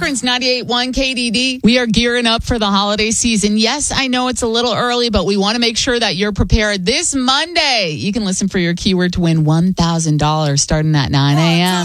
Burns, 98.1 KDD. We are gearing up for the holiday season. Yes, I know it's a little early, but we want to make sure that you're prepared. This Monday, you can listen for your keyword to win $1,000 starting at 9 a.m.